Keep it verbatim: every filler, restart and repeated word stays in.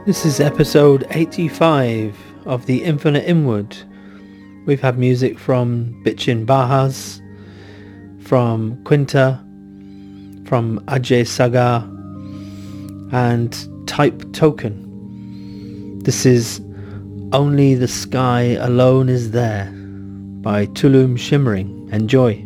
This is episode eighty-five of The Infinite Inward. We've had music from Bichin Bahas, from Quinta, from Ajay Sagar, and Type Token. This is Only the Sky Alone Is There by Tulum Shimmering. Enjoy.